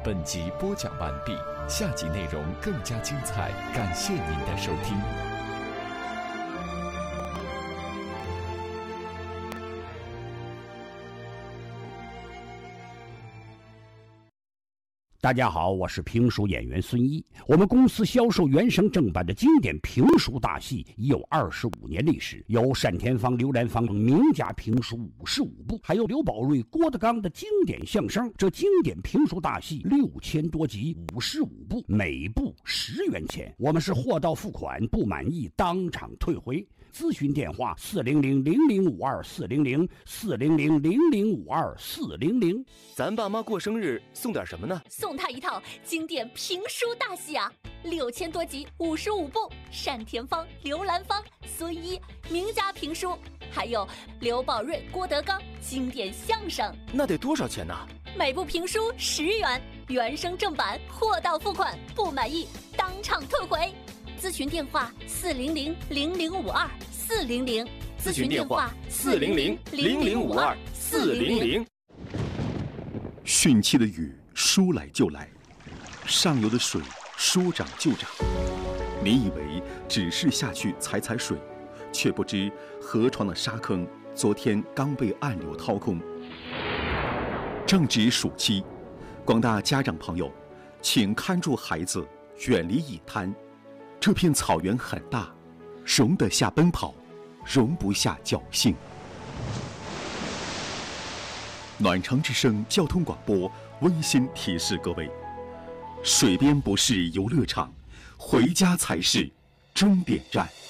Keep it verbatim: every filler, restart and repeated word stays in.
本集播讲完毕，下集内容更加精彩，感谢您的收听。 大家好，我是评书演员孙一。我们公司销售原声正版的经典评书大戏已有二十五年历史，有单田芳、刘兰芳名家评书五十五部，还有刘宝瑞、郭德纲的经典相声。这经典评书大戏六千多集，五十五部，每部十元钱。我们是货到付款，不满意当场退回。咨询电话：四零零零零五二四零零四零零零零五二四零零。 咱爸妈过生日送点什么呢？ 送他一套经典评书大戏啊，六千多集，五十五部，单田芳、刘兰芳、孙一名家评书，还有刘宝瑞、郭德纲经典相声。 那得多少钱呢？ 每部评书十元，原声正版，货到付款，不满意当场退回。咨询电话：四零零零零五二四零零。 咨询电话：四零零零零五二四零零。 汛期的雨说来就来，上游的水说涨就涨。你以为只是下去踩踩水，却不知河床的沙坑昨天刚被暗流掏空。正值暑期，广大家长朋友，请看住孩子，远离野滩。这片草原很大，容得下奔跑，容不下侥幸。暖城之声交通广播温馨提示各位：水边不是游乐场，回家才是终点站。